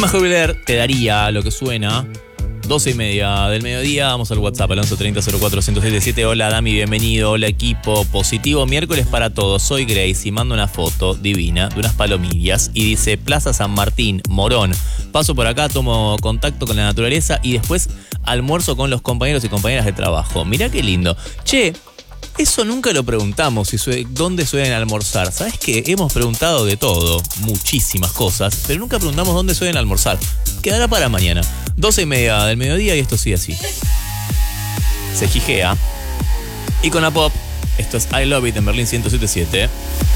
Majo Beler te daría lo que suena. 12:30 del mediodía, vamos al WhatsApp, al 1130-04-1077. Hola Dami, bienvenido, hola equipo, positivo miércoles para todos. Soy Grace y mando una foto divina de unas palomillas y dice Plaza San Martín, Morón. Paso por acá, tomo contacto con la naturaleza y después almuerzo con los compañeros y compañeras de trabajo. Mirá qué lindo. Che, eso nunca lo preguntamos, dónde suelen almorzar. ¿Sabes qué? Hemos preguntado de todo, muchísimas cosas, pero nunca preguntamos dónde suelen almorzar. Quedará para mañana. 12:30 del mediodía y esto sigue así. Se jijea. Y con la pop, esto es I Love It en Berlín 107.7.